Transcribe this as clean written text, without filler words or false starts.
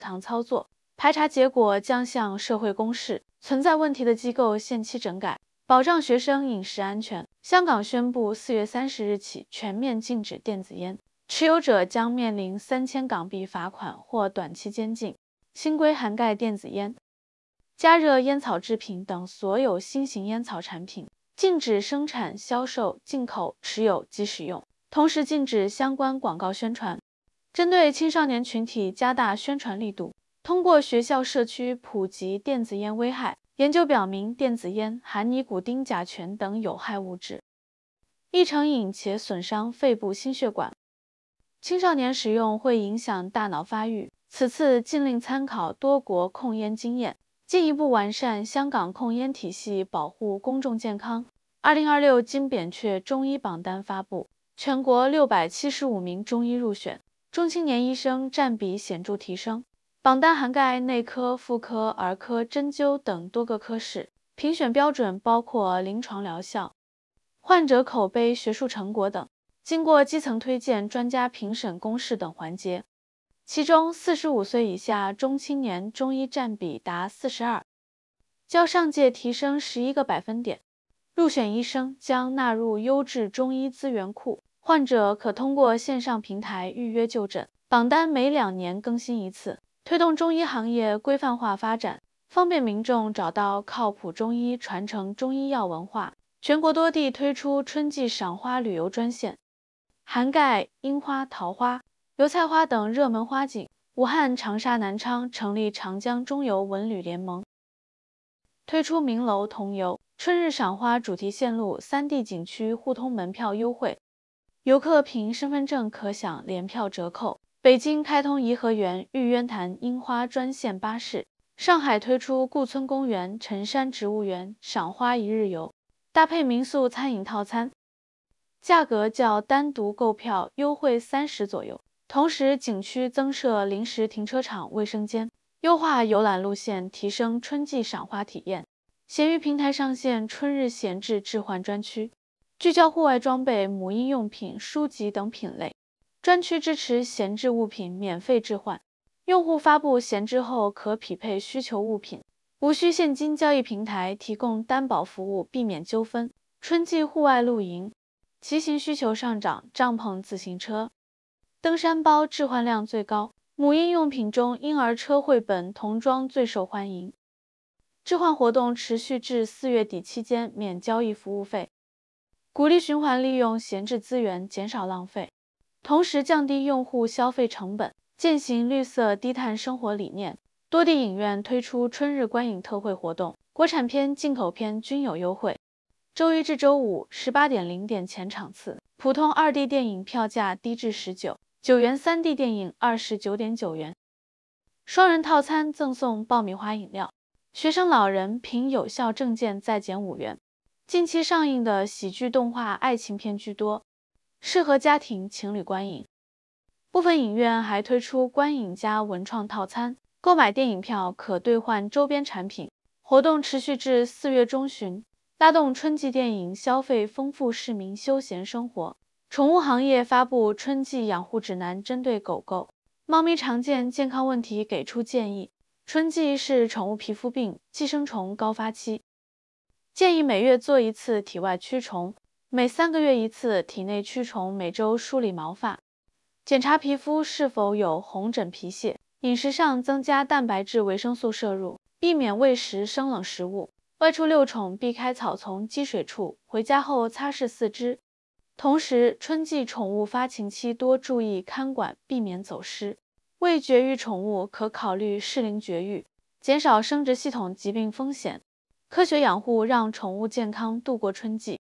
堂操作，排查结果将向社会公示，存在问题的机构限期整改，保障学生饮食安全。香港宣布4月30日起全面禁止电子烟，持有者将面临3000港币罚款或短期监禁。新规涵盖电子烟、加热烟草制品等所有新型烟草产品，禁止生产、销售、进口、持有及使用，同时禁止相关广告宣传。针对青少年群体加大宣传力度，通过学校社区普及电子烟危害。研究表明，电子烟含尼古丁、甲醛等有害物质，易成瘾且损伤肺部心血管。青少年使用会影响大脑发育。此次禁令参考多国控烟经验，进一步完善香港控烟体系，保护公众健康。2026金扁鹊中医榜单发布，全国675名中医入选，中青年医生占比显著提升。榜单涵盖内科、妇科、儿科、针灸等多个科室，评选标准包括临床疗效、患者口碑、学术成果等，经过基层推荐、专家评审、公示等环节。其中45岁以下中青年中医占比达42%，较上届提升11个百分点。入选医生将纳入优质中医资源库，患者可通过线上平台预约就诊。榜单每2年更新一次，推动中医行业规范化发展，方便民众找到靠谱中医，传承中医药文化。全国多地推出春季赏花旅游专线，涵盖樱花、桃花、油菜花等热门花景。武汉、长沙、南昌成立长江中游文旅联盟，推出名楼同游、春日赏花主题线路，3地景区互通门票优惠，游客凭身份证可享联票折扣。北京开通颐和园、玉渊潭樱花专线巴士，上海推出顾村公园、辰山植物园赏花一日游，搭配民宿餐饮套餐，价格较单独购票优惠30%左右。同时，景区增设临时停车场、卫生间，优化游览路线，提升春季赏花体验。闲鱼平台上线春日闲置置换专区，聚焦户外装备、母婴用品、书籍等品类。专区支持闲置物品免费置换，用户发布闲置后可匹配需求物品，无需现金交易。平台提供担保服务，避免纠纷。春季户外露营、骑行需求上涨，帐篷、自行车、登山包置换量最高。母婴用品中，婴儿车、绘本、童装最受欢迎。置换活动持续至4月底期间，免交易服务费，鼓励循环利用闲置资源，减少浪费，同时降低用户消费成本，践行绿色低碳生活理念。多地影院推出春日观影特惠活动，国产片、进口片均有优惠。周一至周五18点0点前场次，普通2D 电影票价低至19元，3D 电影29.9元。双人套餐赠送爆米花饮料，学生老人凭有效证件再减5元。近期上映的喜剧动画爱情片居多，适合家庭情侣观影。部分影院还推出观影加文创套餐，购买电影票可兑换周边产品。活动持续至4月中旬，拉动春季电影消费，丰富市民休闲生活。宠物行业发布春季养护指南，针对狗狗、猫咪常见健康问题给出建议。春季是宠物皮肤病、寄生虫高发期，建议每月做1次体外驱虫，每3个月1次体内驱虫，每周梳理毛发，检查皮肤是否有红疹、皮屑。饮食上增加蛋白质、维生素摄入，避免喂食生冷食物。外出遛宠避开草丛、积水处，回家后擦拭四肢。同时，春季宠物发情期多注意看管，避免走失。未绝育宠物可考虑适龄绝育，减少生殖系统疾病风险。科学养护让宠物健康度过春季。